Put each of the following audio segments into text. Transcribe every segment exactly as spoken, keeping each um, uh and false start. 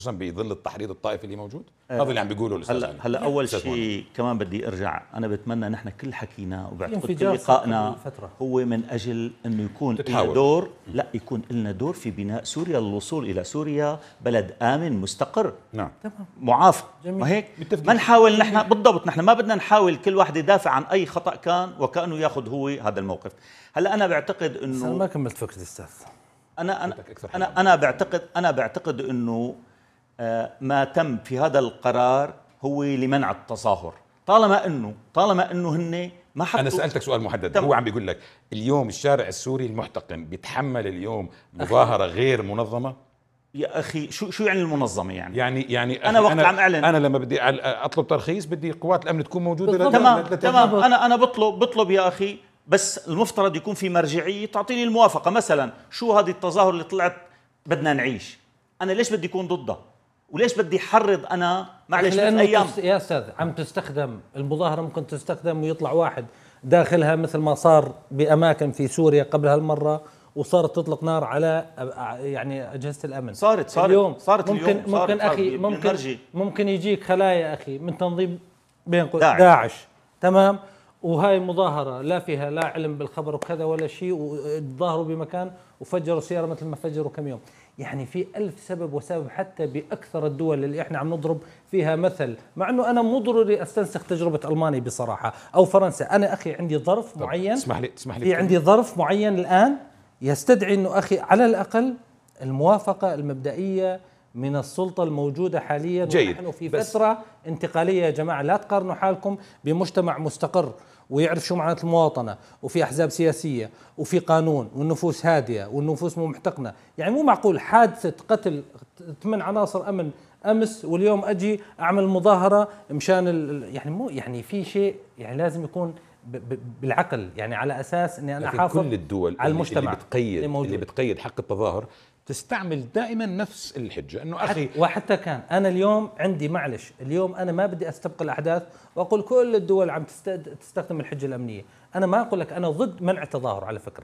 خصوصا بظل التحريض الطائفي اللي موجود؟ هذا اللي عم بيقوله الاستاذ هلا علي. هلا اول شيء كمان بدي ارجع، انا بتمنى نحن كل حكينا وبعتقد كل انفجار لقائنا فترة. هو من اجل انه يكون لنا تتحاور. دور، لا يكون لنا دور في بناء سوريا للوصول الى سوريا بلد امن مستقر نعم معافى. جميل. وهيك متفقين. ما نحاول نحن بالضبط، نحن ما بدنا نحاول كل واحد يدافع عن اي خطا كان وكانه ياخذ هو هذا الموقف. هلا انا بعتقد بس انا انه ما كملت فكرتي استاذ. انا انا بدك أكثر انا انا بعتقد انا بعتقد انه آه، ما تم في هذا القرار هو لمنع التظاهر، طالما انه طالما انه هن ما حطوا. انا سالتك سؤال محدد، تم. هو عم بيقول لك اليوم الشارع السوري المحتقن بيتحمل اليوم مظاهره غير منظمه؟ يا اخي شو شو يعني المنظمه يعني؟ يعني يعني أنا وقت عم أعلن. انا لما بدي أعل- اطلب ترخيص بدي قوات الامن تكون موجوده بالضبط. لل- تمام لل- تمام انا انا بطلب بطلب يا اخي، بس المفترض يكون في مرجعيه تعطيني الموافقه. مثلا شو هذه التظاهر اللي طلعت بدنا نعيش، انا ليش بدي اكون ضدها؟ وليش بدي حرض انا معلش مثل لانه ايام تست... يا استاذ عم تستخدم المظاهره، ممكن تستخدم ويطلع واحد داخلها مثل ما صار باماكن في سوريا قبل هالمره، وصارت تطلق نار على يعني اجهزه الامن. صارت صارت اليوم صارت ممكن اليوم ممكن صارت اخي صارت ممكن بالمرجي. ممكن يجيك خلايا اخي من تنظيم بين قوس داعش. داعش. تمام. وهاي مظاهره لا فيها لا علم بالخبر وكذا ولا شيء، وتظاهروا بمكان وفجروا سياره مثل ما فجروا كم يوم. يعني في ألف سبب وسبب حتى بأكثر الدول اللي احنا عم نضرب فيها مثل، مع انه انا مو ضروري استنسخ تجربة المانيا بصراحة او فرنسا. انا اخي عندي ظرف معين، اسمح لي اسمح لي في عندي ظرف معين الان يستدعي انه اخي على الاقل الموافقة المبدئية من السلطة الموجودة حاليا. جيد. ونحن في بس فترة انتقالية يا جماعة، لا تقارنوا حالكم بمجتمع مستقر ويعرف شو معنات المواطنة وفي أحزاب سياسية وفي قانون والنفوس هادية والنفوس مو محتقنة. يعني مو معقول حادثة قتل ثمان عناصر أمن أمس واليوم أجي أعمل مظاهرة مشان ال... يعني مو يعني في شيء يعني لازم يكون ب... ب... بالعقل، يعني على أساس أني أنا أحافظ كل الدول على المجتمع اللي بتقيد اللي, اللي بتقيد حق التظاهر تستعمل دائما نفس الحجه انه اخي. وحتى كان انا اليوم عندي معلش، اليوم انا ما بدي استبق الاحداث واقول كل الدول عم تستخدم الحجه الامنيه. انا ما اقول لك انا ضد منع التظاهر، على فكره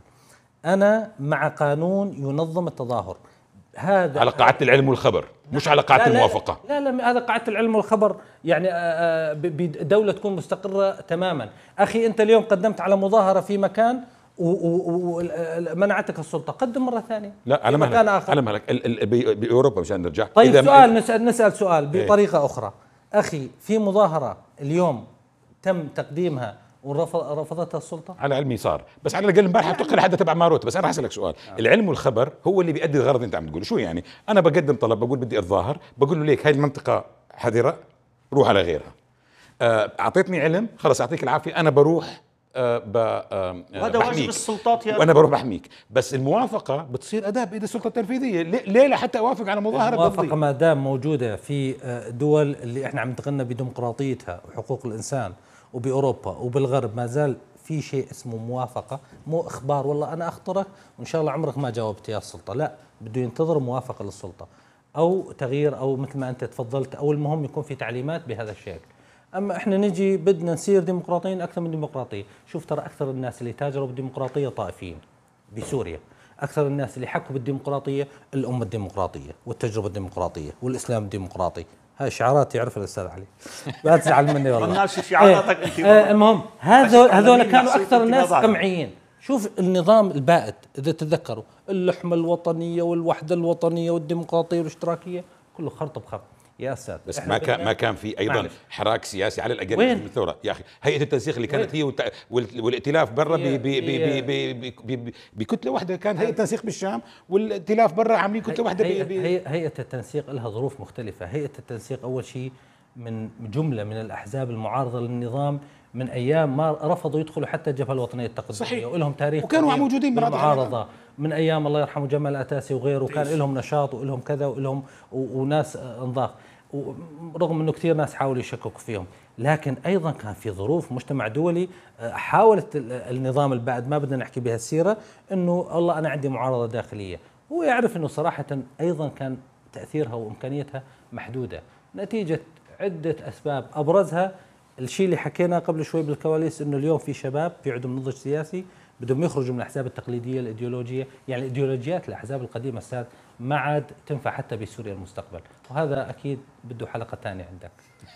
انا مع قانون ينظم التظاهر. هذا على قاعده العلم والخبر، مش على قاعده لا لا الموافقه. لا لا هذا قاعده العلم والخبر، يعني بدوله تكون مستقره تماما. اخي انت اليوم قدمت على مظاهره في مكان ومنعتك السلطه، قدم مره ثانيه. لا على مهلك على مهلك باوروبا مشان نرجع. طيب إذا سؤال نسال نسال سؤال بطريقه اخرى. اخي في مظاهره اليوم تم تقديمها ورفضتها السلطه؟ على علمي صار، بس على الاقل امبارح بتقل حدا تبع ماروت. بس انا اسالك سؤال، آه. العلم والخبر هو اللي بيؤدي الغرض اللي انت عم تقوله. شو يعني؟ انا بقدم طلب بقول بدي اتظاهر، بقول له ليك هاي المنطقه حذره روح على غيرها. اعطيتني علم خلص يعطيك العافيه، انا بروح أه أه وهذا واجب السلطات يا وانا بروح بحميك. بس الموافقه بتصير اداه بايد السلطه التنفيذيه. ليه لحتى اوافق على مظاهره؟ الموافقه ما دام موجوده في دول اللي احنا عم نتغنى بديمقراطيتها وحقوق الانسان، وباوروبا وبالغرب ما زال في شيء اسمه موافقه، مو اخبار والله انا اخطرك وان شاء الله عمرك ما جاوبت يا السلطه، لا بده ينتظر موافقه للسلطه او تغيير او مثل ما انت تفضلت، او المهم يكون في تعليمات بهذا الشكل. اما احنا نجي بدنا نصير ديمقراطيين اكثر من ديمقراطيه. شوف ترى اكثر الناس اللي تاجروا بالديمقراطيه طائفيين بسوريا، اكثر الناس اللي حكوا بالديمقراطيه الامه الديمقراطيه والتجربه الديمقراطيه والاسلام الديمقراطي. هاي شعارات يعرفها الاستاذ علي، لا تزعل مني والله. الناس شعاراتك انت. اه المهم هذول هذول كانوا اكثر الناس قمعيين. شوف النظام البائد اذا تتذكروا، اللحمه الوطنيه والوحده الوطنيه والديمقراطيه والاشتراكيه كله خرط بخرط يا استاذ. بس ما كان ما كان في ايضا معلش. حراك سياسي على الاقل وين؟ في الثوره يا اخي. هيئه التنسيق اللي كانت وين؟ هي والت... والائتلاف برا بكتله واحده، كان هيئه التنسيق بالشام والائتلاف برا عاملين كتله واحده. هي... هي... هيئه التنسيق لها ظروف مختلفه. هيئه التنسيق اول شيء من جمله من الاحزاب المعارضه للنظام من ايام ما رفضوا يدخلوا حتى الجبهه الوطنيه التقدميه، ولهم تاريخ وكانوا موجودين بالمعارضه من ايام الله يرحمه جمال الاتاسي وغيره، وكان لهم نشاط ولهم كذا ولهم وناس انضاف، ورغم انه كثير ناس حاولوا يشككوا فيهم. لكن ايضا كان في ظروف مجتمع دولي حاولت النظام البائد، ما بدنا نحكي بها السيره، انه والله انا عندي معارضه داخليه. هو يعرف انه صراحه ايضا كان تاثيرها وامكانيتها محدوده نتيجه عده اسباب، ابرزها الشيء اللي حكيناه قبل شوي بالكواليس، انه اليوم في شباب في عندهم نضج سياسي بدهم يخرجوا من الاحزاب التقليديه الايديولوجيه، يعني الايديولوجيات الاحزاب القديمه استاذ ما عاد تنفع حتى بسوريا المستقبل، وهذا اكيد بده حلقه ثانيه عندك.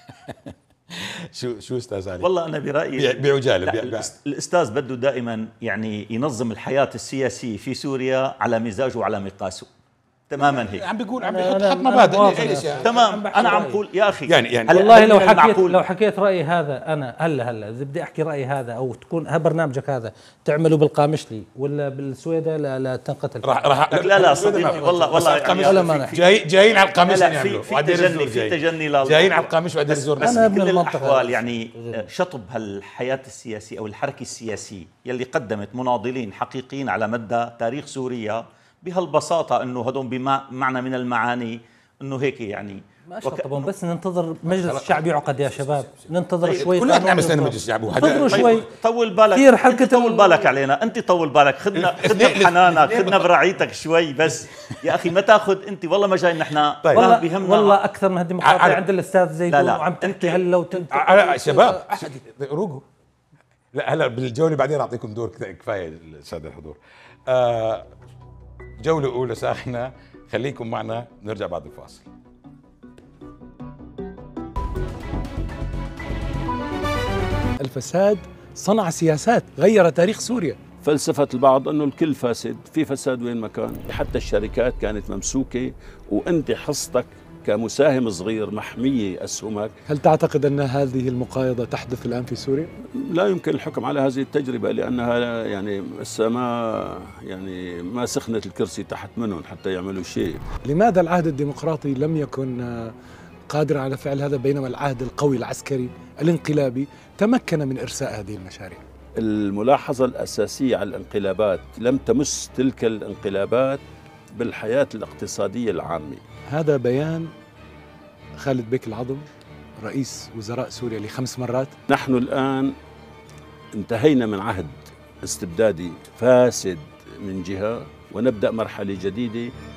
شو شو استاذ علي؟ والله انا برايي بعجاله لا، الاستاذ بده دائما يعني ينظم الحياه السياسيه في سوريا على مزاجه وعلى مقاسه، تماما هيك. عم بيقول عم أنا- بيحط أنا- حط أنا مبادئ موافق. ليش يعني؟ تمام، بحكي انا عم رأيي. بقول يا اخي يعني يعني هلا والله لو من حكيت المعقول- لو حكيت رايي هذا انا هلا هلا اذا بدي احكي رايي هذا او تكون ها برنامجك هذا تعمله بالقامشلي ولا بالسويدة لا, لا تنقتل. راح راح لا لا صديقي والله والله يعني ولا ما نحكي. جاي جايين على القامش لا، اللي في يعملوه في وعدير تجني الزور في جاي. تجني لله. جايين على القامش وعدير الزور بس أنا في ابن كل المنطقة الاحوال بس. يعني شطب هالحياه السياسيه او الحركه السياسيه يلي قدمت مناضلين حقيقيين على مدى تاريخ سوريا بهالبساطه انه هدول بمعنى من المعاني انه هيك يعني ما شطبهم، بس ننتظر مجلس الشعب يعقد يا شباب، ننتظر طيب، شوي. كلنا قانون نعمل سنه يصدر. مجلس شعب انتظروا وهذا شوي. طول بالك كثير حركة أنت طول ال- بالك علينا، انت طول بالك، خدنا خدنا بحنانك، خدنا برعايتك شوي بس يا اخي ما تاخذ انت والله ما جاي نحن طيب. ما والله بيهمنا والله اكثر من هالديمقراطيه على- عند الاستاذ زيدون لا لا. وعم تحكي هلا لو تنت... على شباب روقوا. لا هلا بالجوله بعدين اعطيكم دور كده كفايه الساده الحضور. آه جوله اولى ساخنه، خليكم معنا نرجع بعد الفاصل. الفساد صنع سياسات غير تاريخ سوريا. فلسفة البعض أنه الكل فاسد، في فساد وين ما كان، حتى الشركات كانت ممسوكة وأنت حصتك كمساهم صغير محمية أسهمك. هل تعتقد أن هذه المقايضة تحدث الآن في سوريا؟ لا يمكن الحكم على هذه التجربة لأنها يعني لسه ما يعني ما سخنت الكرسي تحت منهم حتى يعملوا شيء. لماذا العهد الديمقراطي لم يكن قادرا على فعل هذا بينما العهد القوي العسكري الانقلابي تمكن من إرساء هذه المشاريع؟ الملاحظة الأساسية على الانقلابات لم تمس تلك الانقلابات بالحياة الاقتصادية العامة. هذا بيان خالد بيك العظم رئيس وزراء سوريا لخمس مرات. نحن الآن انتهينا من عهد استبدادي فاسد من جهة ونبدأ مرحلة جديدة